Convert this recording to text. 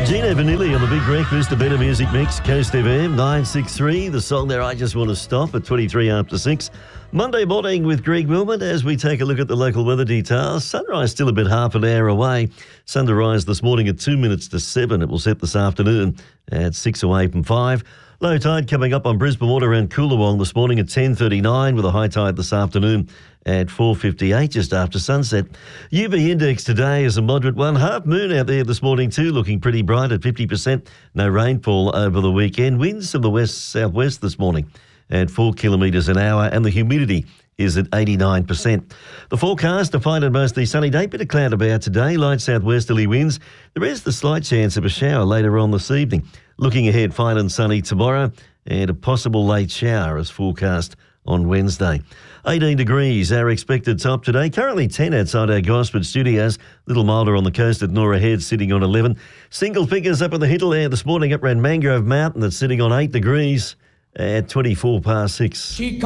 Gino Vanilli on the Big Breakfast, the Better Music Mix, Coast FM 963. The song there, I Just Want to Stop, at 23 after 6. Monday morning with Greg Wilmot as we take a look at the local weather details. Sunrise still a bit half an hour away. Sun to rise this morning at 2 minutes to 7. It will set this afternoon at 6 away from 5. Low tide coming up on Brisbane Water around Coolawong this morning at 10:39, with a high tide this afternoon at 4:58 just after sunset. UV index today is a moderate one. Half moon out there this morning too, looking pretty bright at 50%. No rainfall over the weekend. Winds from the west-southwest this morning at 4 kilometres an hour, and the humidity is at 89%. The forecast, a fine and mostly sunny day, bit of cloud about today, light southwesterly winds. There is the slight chance of a shower later on this evening. Looking ahead, fine and sunny tomorrow, and a possible late shower as forecast on Wednesday. 18 degrees, our expected top today. Currently 10 outside our Gosford studios. A little milder on the coast at Norah Head, sitting on 11. Single figures up in the Hittle there this morning up around Mangrove Mountain, that's sitting on 8 degrees at 24 past 6.